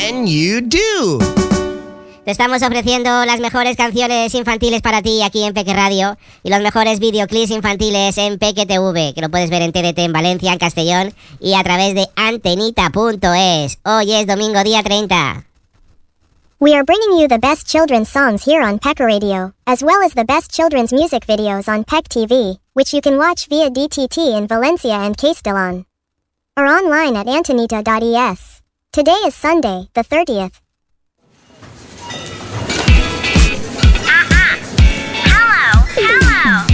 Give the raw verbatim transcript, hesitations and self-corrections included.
can you do? Te estamos ofreciendo las mejores canciones infantiles para ti aquí en Peque Radio y los mejores videoclips infantiles en Peque T V, que lo puedes ver en T D T en Valencia, en Castellón y a través de antenita punto es. Hoy es domingo día treinta. We are bringing you the best children's songs here on Peck Radio, as well as the best children's music videos on Peck T V, which you can watch via D T T in Valencia and Castellón, or online at antonita dot e s. Today is Sunday, the thirtieth. Hello, hello.